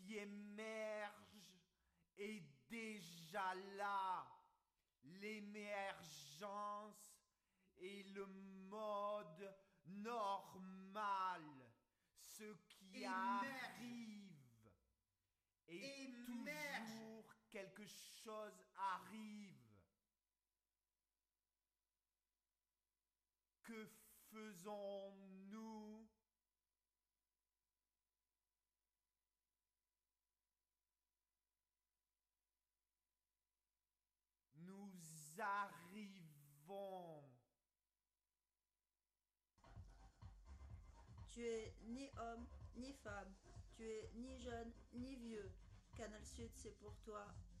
qui émerge est déjà là. L'émergence est le mode normal. Ce qui arrive et toujours quelque chose arrive. Que faisons-nous? Nous arrivons. Tu es ni homme ni femme, tu es ni jeune ni vieux. Canal Sud, c'est pour toi.